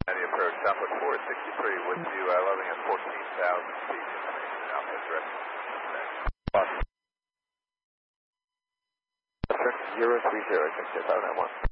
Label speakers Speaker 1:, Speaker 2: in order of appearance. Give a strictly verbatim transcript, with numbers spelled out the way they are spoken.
Speaker 1: approach, Southwest four sixty-three with you, uh, leveling at fourteen thousand feet, coming in Alpha direction.
Speaker 2: Boston. zero three zero six two seven nine one.